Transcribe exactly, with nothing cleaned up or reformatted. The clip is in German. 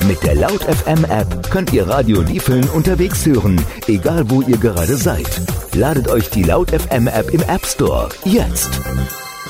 Mit der Laut F M App könnt ihr Radio Diefeln unterwegs hören, egal wo ihr gerade seid. Ladet euch die Laut F M App im App Store jetzt.